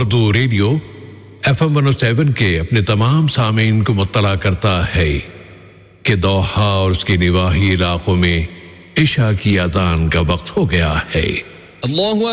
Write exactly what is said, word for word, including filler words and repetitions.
Urdu radio F M one O seven के अपने तमाम सामीन को मुत्तला करता है कि दोहा और उसकी निवाही इलाकों में इशा की अज़ान का वक्त हो गया है। अल्लाहु